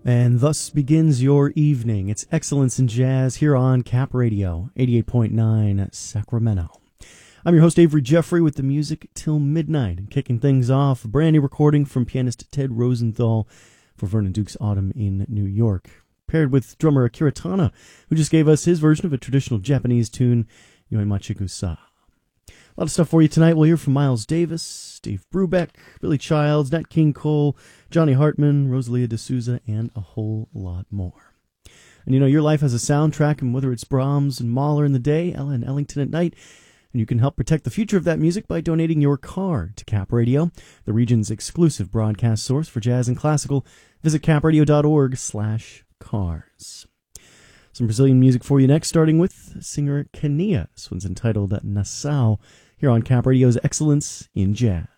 And thus begins your evening. It's Excellence in Jazz here on Cap Radio, 88.9 Sacramento. I'm your host, Avery Jeffrey, with the music till midnight. And kicking things off, a brand new recording from pianist Ted Rosenthal for Vernon Duke's Autumn in New York, paired with drummer Akira Tana, who just gave us his version of a traditional Japanese tune, Yoimachi-Gusa. A lot of stuff for you tonight. We'll hear from Miles Davis, Steve Brubeck, Billy Childs, Nat King Cole, Johnny Hartman, Rosalia D'Souza, and a whole lot more. And you know, your life has a soundtrack, and whether it's Brahms and Mahler in the day, Ella and Ellington at night, and you can help protect the future of that music by donating your car to Cap Radio, the region's exclusive broadcast source for jazz and classical. Visit capradio.org/cars. Some Brazilian music for you next, starting with singer Kenia. This one's entitled Nassau, here on Cap Radio's Excellence in Jazz.